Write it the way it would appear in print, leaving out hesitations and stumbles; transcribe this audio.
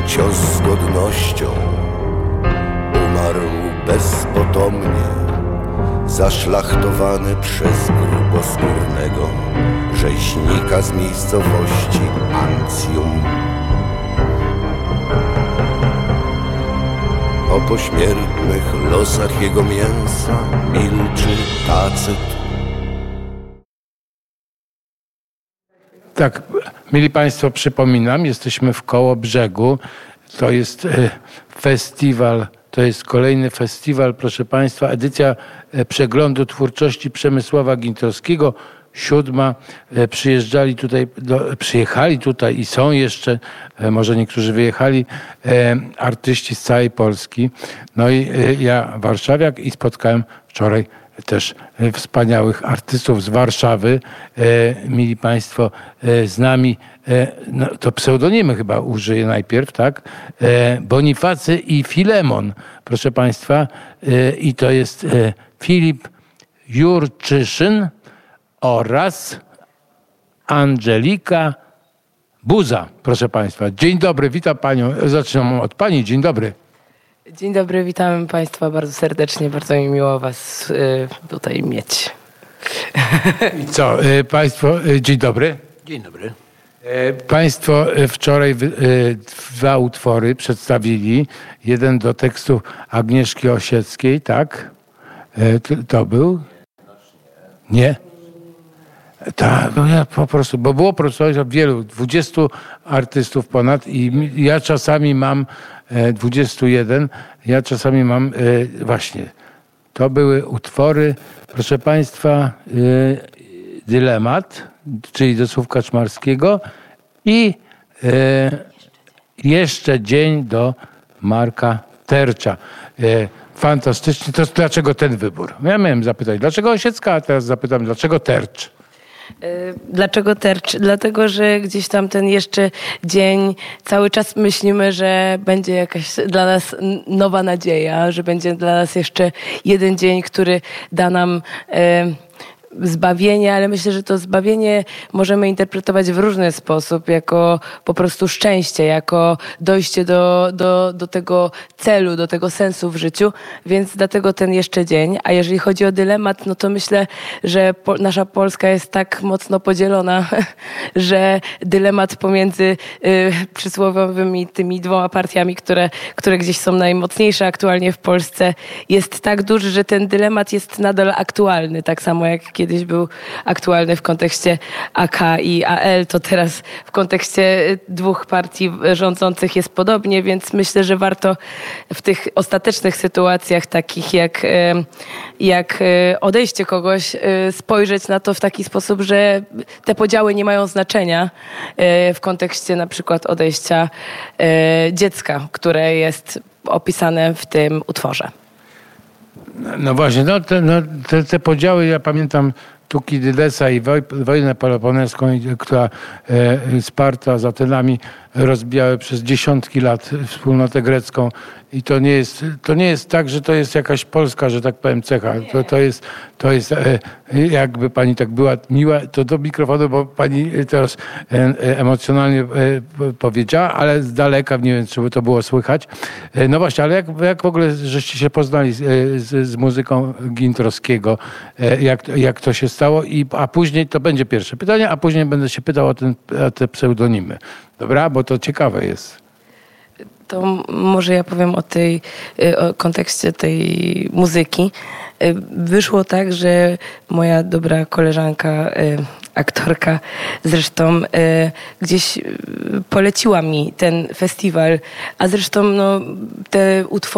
cios z godnością. Umarł bezpotomnie, zaszlachtowany przez gruboskórnego rzeźnika z miejscowości Ancjum. O pośmiertnych losach jego mięsa milczy Tacyt. Tak, mili Państwo, przypominam, jesteśmy w Kołobrzegu. To jest festiwal, to jest kolejny festiwal, proszę Państwa, edycja Przeglądu Twórczości Przemysława Gintrowskiego, 7. Przyjechali tutaj i są jeszcze, może niektórzy wyjechali, artyści z całej Polski. No i ja warszawiak i spotkałem wczoraj też wspaniałych artystów z Warszawy. Mili Państwo, z nami, no to pseudonimy chyba użyję najpierw, tak? Bonifacy i Filemon, proszę Państwa. I to jest Filip Jurczyszyn oraz Angelika Buza, proszę Państwa. Dzień dobry, witam Panią. Zaczynam od Pani. Dzień dobry. Dzień dobry, witamy Państwa bardzo serdecznie. Bardzo mi miło Was tutaj mieć. I co, Państwo, dzień dobry. Dzień dobry. Państwo wczoraj 2 utwory przedstawili. Jeden do tekstu Agnieszki Osieckiej, tak? To był? Nie? Tak, no ja po prostu, bo było wielu, 20 artystów ponad i ja czasami mam 21, ja czasami mam właśnie, to były utwory, proszę Państwa, Dylemat, czyli do słów Kaczmarskiego i Jeszcze dzień do Marka Tercza. Fantastycznie. To dlaczego ten wybór? Ja miałem zapytać, dlaczego Osiecka, a teraz zapytam, dlaczego Tercz? Dlaczego Tercz? Dlatego, że gdzieś tam ten jeszcze dzień, cały czas myślimy, że będzie jakaś dla nas nowa nadzieja, że będzie dla nas jeszcze jeden dzień, który da nam zbawienie, ale myślę, że to zbawienie możemy interpretować w różny sposób, jako po prostu szczęście, jako dojście do tego celu, do tego sensu w życiu, więc dlatego ten jeszcze dzień. A jeżeli chodzi o dylemat, no to myślę, że nasza Polska jest tak mocno podzielona, że dylemat pomiędzy przysłowiowymi tymi 2 partiami, które gdzieś są najmocniejsze aktualnie w Polsce, jest tak duży, że ten dylemat jest nadal aktualny, tak samo jak kiedyś był aktualny w kontekście AK i AL, to teraz w kontekście 2 partii rządzących jest podobnie, więc myślę, że warto w tych ostatecznych sytuacjach, takich jak odejście kogoś, spojrzeć na to w taki sposób, że te podziały nie mają znaczenia w kontekście na przykład odejścia dziecka, które jest opisane w tym utworze. No właśnie, te podziały, ja pamiętam Tukidydesa i wojnę peloponeską, która Sparta z Atenami rozbijały przez dziesiątki lat wspólnotę grecką. I to nie jest tak, że to jest jakaś polska, że tak powiem, cecha. To jest jakby pani tak była miła, to do mikrofonu, bo pani teraz emocjonalnie powiedziała, ale z daleka, nie wiem, czy to było słychać. No właśnie, ale jak w ogóle żeście się poznali z muzyką Gintrowskiego? Jak to się stało? A później, to będzie pierwsze pytanie, a później będę się pytał o te pseudonimy. Dobra? Bo to ciekawe jest. To może ja powiem o kontekście tej muzyki. Wyszło tak, że moja dobra koleżanka, aktorka zresztą, gdzieś poleciła mi ten festiwal, a zresztą te utwory